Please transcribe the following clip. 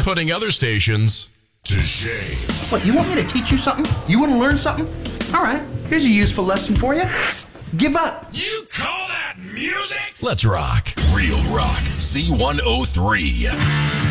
putting other stations to shame. What, you want me to teach you something? You want to learn something? All right, here's a useful lesson for you. Give up. You call that music? Let's rock. Real Rock Z103.